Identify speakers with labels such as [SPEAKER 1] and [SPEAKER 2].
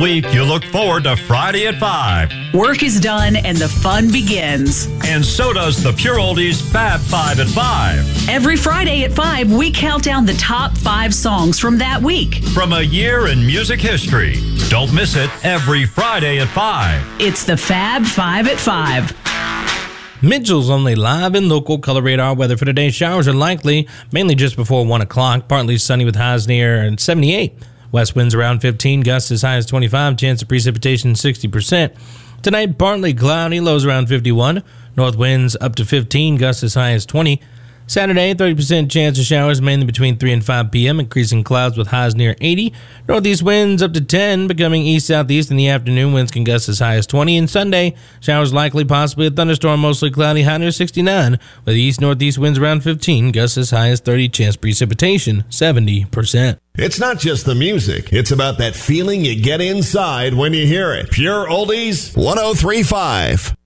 [SPEAKER 1] week, you look forward to Friday at 5.
[SPEAKER 2] Work is done and the fun begins.
[SPEAKER 1] And so does the Pure Oldies Fab 5 at 5.
[SPEAKER 2] Every Friday at 5, we count down the top 5 songs from that week.
[SPEAKER 1] From a year in music history. Don't miss it every Friday at 5.
[SPEAKER 2] It's the Fab 5 at 5.
[SPEAKER 3] Mitchell's only live and local color radar weather for today. Showers are likely, mainly just before 1 o'clock. Partly sunny with highs near 78. West winds around 15, gusts as high as 25. Chance of precipitation 60%. Tonight, partly cloudy, lows around 51. North winds up to 15, gusts as high as 20. Saturday, 30% chance of showers, mainly between 3 and 5 p.m., increasing clouds with highs near 80. Northeast winds up to 10, becoming east-southeast in the afternoon. Winds can gust as high as 20. And Sunday, showers likely, possibly a thunderstorm, mostly cloudy, high near 69. With east-northeast winds around 15, gusts as high as 30, chance precipitation 70%.
[SPEAKER 4] It's not just the music. It's about that feeling you get inside when you hear it. Pure Oldies 103.5.